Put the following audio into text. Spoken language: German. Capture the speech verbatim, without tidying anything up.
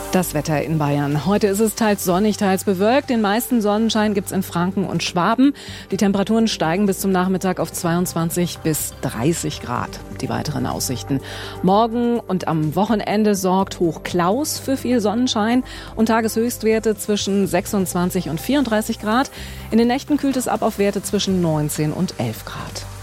Das Wetter in Bayern. Heute ist es teils sonnig, teils bewölkt. Den meisten Sonnenschein gibt's in Franken und Schwaben. Die Temperaturen steigen bis zum Nachmittag auf zweiundzwanzig bis dreißig Grad. Die weiteren Aussichten. Morgen und am Wochenende sorgt Hoch Klaus für viel Sonnenschein und Tageshöchstwerte zwischen sechsundzwanzig und vierunddreißig Grad. In den Nächten kühlt es ab auf Werte zwischen neunzehn und elf Grad.